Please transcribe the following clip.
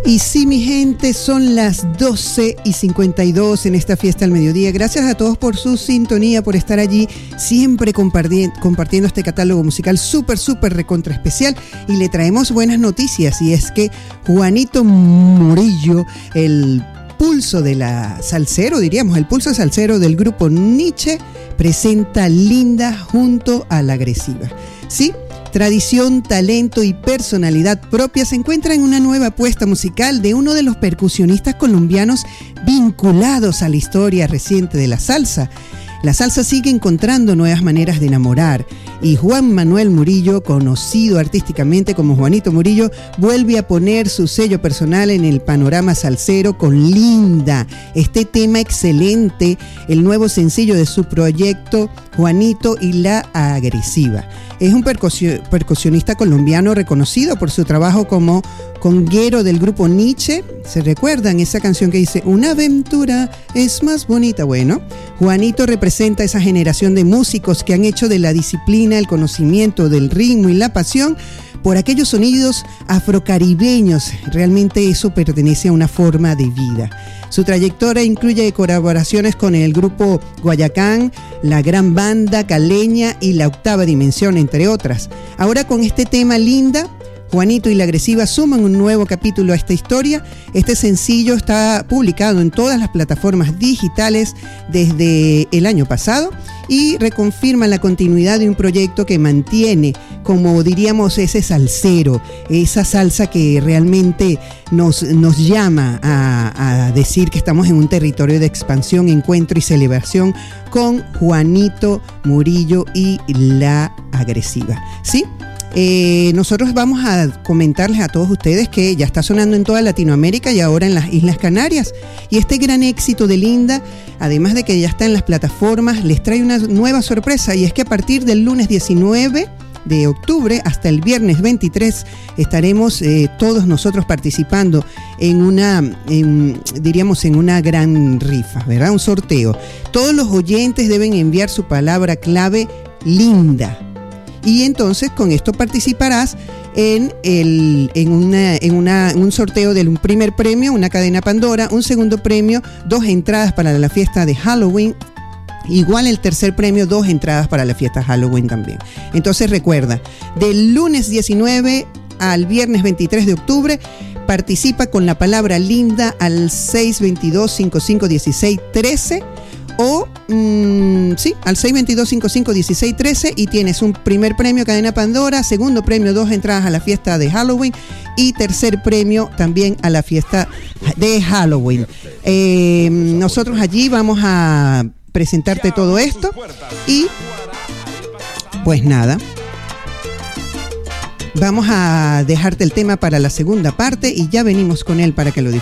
Y sí, mi gente, son las 12:52 en esta fiesta al mediodía. Gracias a todos por su sintonía, por estar allí, siempre compartiendo este catálogo musical súper recontra especial. Y le traemos buenas noticias, y es que Juanito Murillo, el pulso de la salsero, diríamos, el pulso salsero del grupo Nietzsche, presenta Linda junto a La Agresiva. Sí, tradición, talento y personalidad propia se encuentra en una nueva apuesta musical de uno de los percusionistas colombianos vinculados a la historia reciente de la salsa. La salsa sigue encontrando nuevas maneras de enamorar, y Juan Manuel Murillo, conocido artísticamente como Juanito Murillo, vuelve a poner su sello personal en el panorama salsero con Linda, este tema excelente, el nuevo sencillo de su proyecto Juanito y la Agresiva. Es un percusionista colombiano reconocido por su trabajo como conguero del grupo Nietzsche. ¿Se recuerdan esa canción que dice "Una aventura es más bonita"? Bueno, Juanito representa esa generación de músicos que han hecho de la disciplina, el conocimiento del ritmo y la pasión por aquellos sonidos afrocaribeños. Realmente eso pertenece a una forma de vida. Su trayectoria incluye colaboraciones con el grupo Guayacán, la Gran Banda Caleña y la Octava Dimensión, entre otras. Ahora, con este tema Linda, Juanito y la Agresiva suman un nuevo capítulo a esta historia. Este sencillo está publicado en todas las plataformas digitales desde el año pasado y reconfirma la continuidad de un proyecto que mantiene, como diríamos, ese salsero, esa salsa que realmente nos llama a decir que estamos en un territorio de expansión, encuentro y celebración con Juanito Murillo y la Agresiva. ¿Sí? Nosotros vamos a comentarles a todos ustedes que ya está sonando en toda Latinoamérica y ahora en las Islas Canarias, y este gran éxito de Linda, además de que ya está en las plataformas, les trae una nueva sorpresa, y es que a partir del lunes 19 de octubre hasta el viernes 23 estaremos todos nosotros participando en una gran rifa, ¿verdad? Un sorteo. Todos los oyentes deben enviar su palabra clave Linda. Y entonces con esto participarás en un sorteo de un primer premio, una cadena Pandora, un segundo premio, 2 entradas para la fiesta de Halloween. Igual el tercer premio, 2 entradas para la fiesta Halloween también. Entonces recuerda, del lunes 19 al viernes 23 de octubre, participa con la palabra Linda al 622-5516-13 o al 622-5516-13 y tienes un primer premio cadena Pandora, segundo premio 2 entradas a la fiesta de Halloween y tercer premio también a la fiesta de Halloween. Nosotros allí vamos a presentarte todo esto y pues nada, vamos a dejarte el tema para la segunda parte y ya venimos con él para que lo disfrutes.